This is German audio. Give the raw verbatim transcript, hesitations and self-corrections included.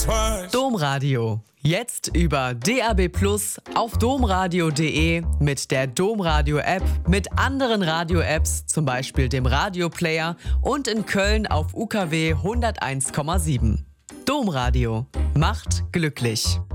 twice. Domradio. Jetzt über D A B plus, auf domradio punkt de, mit der Domradio-App, mit anderen Radio-Apps, zum Beispiel dem Radioplayer und in Köln auf U K W hunderteins Komma sieben. Domradio macht glücklich.